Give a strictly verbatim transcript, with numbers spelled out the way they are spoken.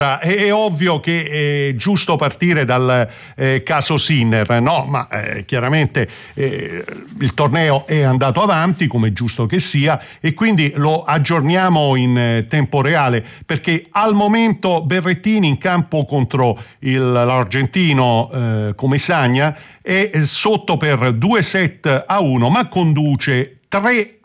È, è ovvio che è giusto partire dal eh, caso Sinner, no? Ma eh, chiaramente eh, il torneo è andato avanti, come è giusto che sia, e quindi lo aggiorniamo in eh, tempo reale, perché al momento Berrettini in campo contro il, l'argentino eh, Comesaña è sotto per due set a uno, ma conduce tre